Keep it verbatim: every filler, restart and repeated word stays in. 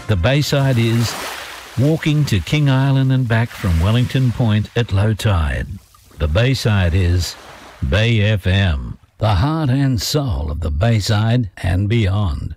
The Bayside is walking to King Island and back from Wellington Point at low tide. The Bayside is Bay F M, the heart and soul of the Bayside and beyond.